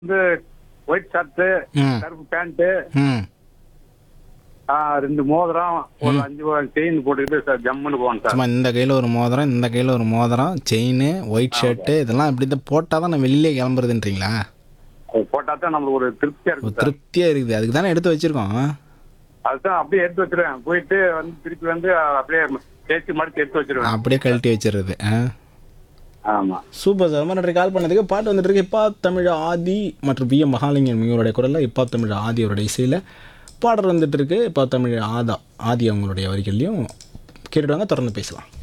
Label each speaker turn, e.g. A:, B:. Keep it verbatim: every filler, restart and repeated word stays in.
A: வந்து white shirt,
B: ம்
A: கருப்பு பேண்ட்டு,
B: ம்
A: ஆ, ரெண்டு மோதிரம், ஒரு அஞ்சு செயின் போட்டுக்கிட்டு சார் ஜம்முன்னு போகணும் சார்.
B: சும்மா இந்த கையில் ஒரு மோதிரம், இந்த கையில் ஒரு மோதிரம், செயின், ஒயிட் ஷர்ட்டு இதெல்லாம் இப்படி தான் போட்டால் தான் நான் வெளியே கிளம்புறதுன்றீங்களா?
A: அது போட்டா தான் நம்மளுக்கு ஒரு திருப்தியா
B: ஒரு
A: இருக்கு சார்.
B: திருப்தியாக இருக்குது. அதுக்கு தானே எடுத்து வச்சுருக்கோம்.
A: அதுதான் அப்படியே எடுத்து வச்சிருவேன். போயிட்டு வந்து திருப்பி வந்து அப்படியே தேய்ச்சி மடிச்சு எடுத்து வச்சிருவேன்.
B: அப்படியே கழட்டி வச்சிடுறது. ஆ
A: ஆமா.
B: Super sir. ரொம்ப நன்றி கால் பண்ணதுக்கு. பாட்டு வந்துட்டு இருக்கு இப்பா தமிழ் ஆதி மற்றும் வி எம் மகாலிங்கன் இவங்களுடைய குரலில் இப்பா தமிழ் ஆதி அவருடைய இசையில் பாடல் வந்துட்டு இருக்கு. இப்பா தமிழ் ஆதா ஆதி அவங்களுடைய வரிகள்லையும் கேட்டுட்டு வாங்க, தொடர்ந்து பேசலாம்.